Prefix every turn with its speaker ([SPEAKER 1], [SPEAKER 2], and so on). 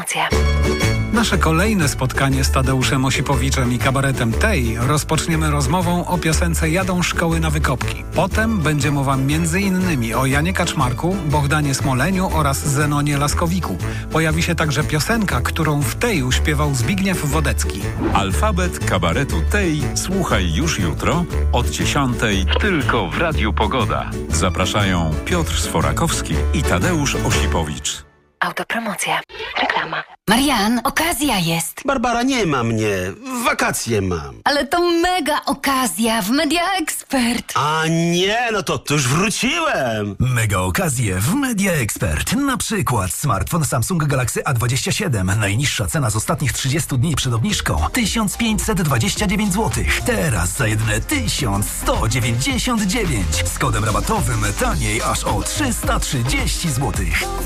[SPEAKER 1] Autopromocje.
[SPEAKER 2] Nasze kolejne spotkanie z Tadeuszem Osipowiczem i kabaretem Tej rozpoczniemy rozmową o piosence Jadą szkoły na wykopki. Potem będzie mowa m.in. o Janie Kaczmarku, Bohdanie Smoleniu oraz Zenonie Laskowiku. Pojawi się także piosenka, którą w Teju śpiewał Zbigniew Wodecki.
[SPEAKER 3] Alfabet kabaretu Tej słuchaj już jutro od 10:00 tylko w Radiu Pogoda. Zapraszają Piotr Sforakowski i Tadeusz Osipowicz.
[SPEAKER 1] Autopromocja. Reklama. Marian, okazja jest.
[SPEAKER 4] Barbara, nie ma mnie. Wakacje mam.
[SPEAKER 1] Ale to mega okazja w Media Expert.
[SPEAKER 4] A nie, no to już wróciłem.
[SPEAKER 5] Mega okazje w Media Expert. Na przykład smartfon Samsung Galaxy A27. Najniższa cena z ostatnich 30 dni przed obniżką 1529 zł. Teraz za jedyne 1199. Z kodem rabatowym taniej aż o 330 zł.